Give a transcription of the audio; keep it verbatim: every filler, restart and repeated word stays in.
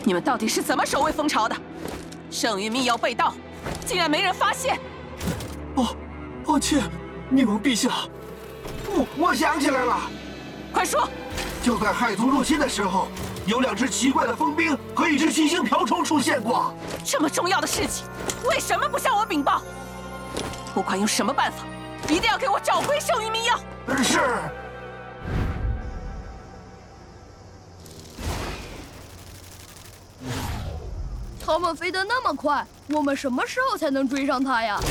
你们到底是怎么守卫蜂巢的？圣域密钥被盗，竟然没人发现！ 哦，抱歉，匿蒙陛下。 我我想起来了， 快说！ 就在亥族入侵的时候，有两只奇怪的蜂兵和一只七星瓢虫出现过。 这么重要的事情，为什么不向我禀报？不管用什么办法，一定要给我找回圣域密钥！ 是。 他们飞得那么快，我们什么时候才能追上他呀？